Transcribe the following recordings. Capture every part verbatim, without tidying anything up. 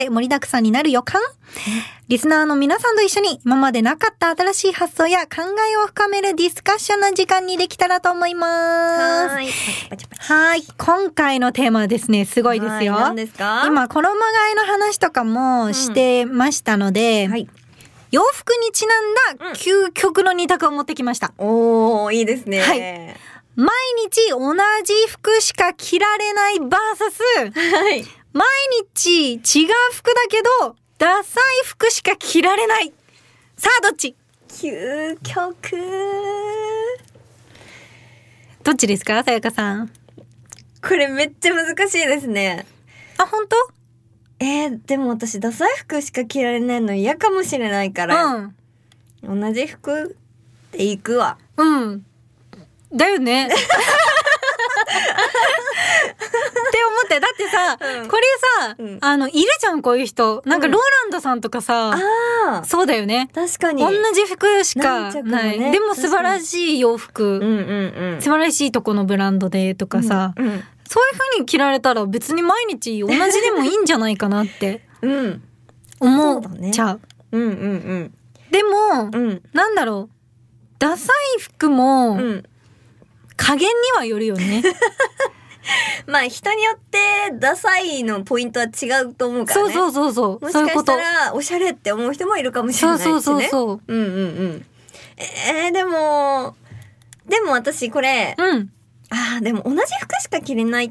盛りだくさんになる予感？リスナーの皆さんと一緒に今までなかった新しい発想や考えを深めるディスカッションの時間にできたらと思います。 はい。 はい。今回のテーマはですね、すごいですよ。 何ですか？ 今、衣替えの話とかもしてましたので、 うんはい、 洋服にちなんだ究極の二択を持ってきました。 うん、おー、いいですね。 はい。毎日同じ服しか着られないバーサス、 はい。 毎日違う服だけどダサい服しか着られない。さあどっち？ 究極。 どっちですか、さやかさん？ これめっちゃ難しいですね。 あ、本当？ えー、でも私ダサい服しか着られないの嫌かもしれないから、 うん、 同じ服で行くわ。 うんだよねって思ってだってさ、うん、これさ、うん、あのいるじゃんこういう人なんかローランドさんとかさ、うん、あそうだよね確かに同じ服しかない、ね、でも素晴らしい洋服、 うんうんうん、 素晴らしいとこのブランドでとかさ、うんうん、そういう風に着られたら別に毎日同じでもいいんじゃないかなって思っちゃう、 うんうんうん、 でも、うん、なんだろうダサい服も、うん加減にはよるよね。 まあ人によってダサいのポイントは違うと思うからね。 そうそうそうそう。 もしかしたらおしゃれって思う人もいるかもしれないしね。 そうそうそうそう。 うんうんうん。えー、でもでも私これ、うん、あーでも同じ服しか着れないって、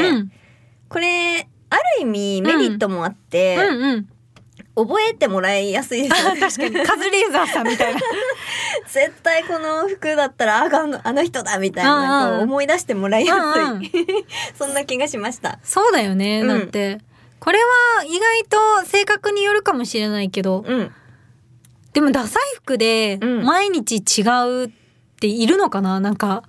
うん、これある意味メリットもあって。うんうんうん覚えてもらいやすいですよね。 確かにカズレーザーさんみたいな絶対この服だったらあの、あの人だみたいな、こう思い出してもらいやすい、うんうん、そんな気がしました。 そうだよね、うん、だってこれは意外と性格によるかもしれないけど、うん、でもダサい服で毎日違うっているのかな、なんか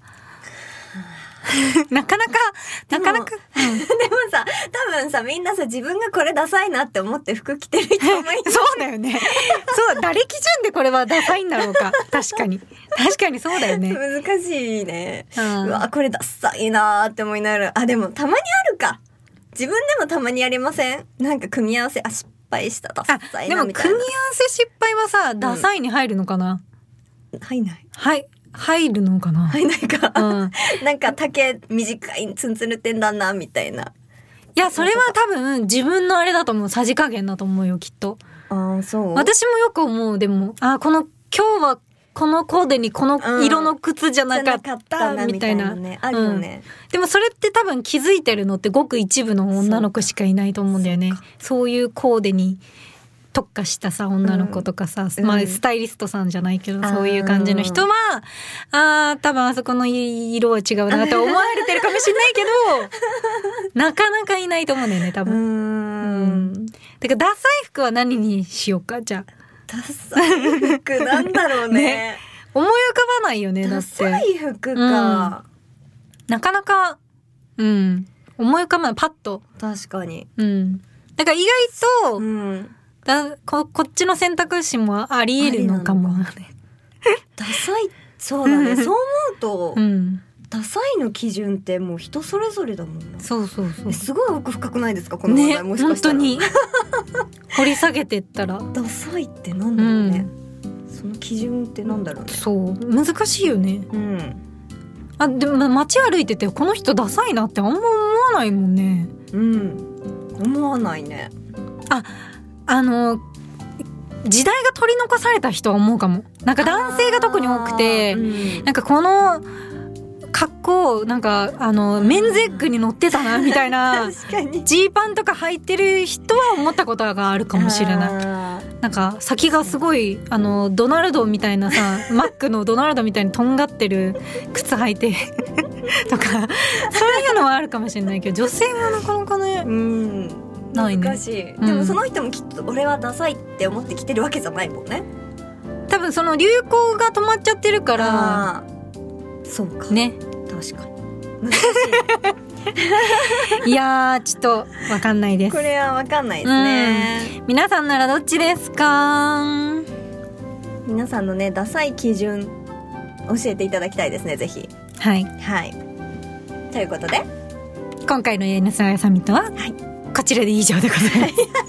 なかなか、なかなか。 でも、うん、でもさ、多分さ、みんなさ、自分がこれダサいなって思って服着てる人もいる。 そうだよね。そう、誰基準でこれはダサいんだろうか。確かに。確かにそうだよね。 難しいね。うん、うわ、これダサいなーって思いながら。あ、でもたまにあるか。自分でもたまにありません？なんか組み合わせ、あ、失敗した、ダサいなみたいな。 でも組み合わせ失敗はさ、ダサいに入るのかな？ うん、入んない。 はい。入るのかな入んないか、うん、なんか丈短いツンツルてんだなみたいな。 いやそれは多分自分のあれだと思う、さじ加減だと思うよきっと。 ああそう。 私もよく思う。でもあこの今日はこのコーデにこの色の靴じゃなかったみたいな、 ね、あるよね、 うん、でもそれって多分気づいてるのってごく一部の女の子しかいないと思うんだよね。 そう, そういうコーデに特化したさ女の子とかさ、うん、まあスタイリストさんじゃないけど、うん、そういう感じの人はあー多分あそこの色は違うなって思われてるかもしれないけどなかなかいないと思うんだよね多分。うーん、うん、だからダサい服は何にしようか。じゃあダサい服なんだろう ね, ね思い浮かばないよね。だってダサい服か、うん、 なかなかうん思い浮かばないパッと。 確かに。 うんだから意外と、うんだ こ, こっちの選択肢もあり得るのかもね。 ダサいそうだねそう思うと、うん、ダサいの基準ってもう人それぞれだもんな。 そうそうそう。 すごい奥深くないですかこの話題、ね、もしかしたら本当に掘り下げてったらダサいってなんだろうね、うん、その基準ってなんだろうね。 そう難しいよね、うん、あでも街歩いててこの人ダサいなってあんま思わないもんね。 うん思わないね。 ああの時代が取り残された人は思うかも。なんか男性が特に多くて、うん、なんかこの格好なんかあのメンズエッグに乗ってたなみたいなジーパンとか履いてる人は思ったことがあるかもしれない。なんか先がすごいあのドナルドみたいなさマックのドナルドみたいにとんがってる靴履いてとかそういうのはあるかもしれないけど女性はなかなかね、うんないね、 難しい、うん、でもその人もきっと俺はダサいって思って着てるわけじゃないもんね。 多分その流行が止まっちゃってるからそうかね。 確かに難しいいやーちょっとわかんないです。 これはわかんないですね、 うん、皆さんならどっちですか？ 皆さんのねダサい基準教えていただきたいですねぜひ。 はいはいということで今回の エヌエスアイ サミットは、はい、こちらで以上でございます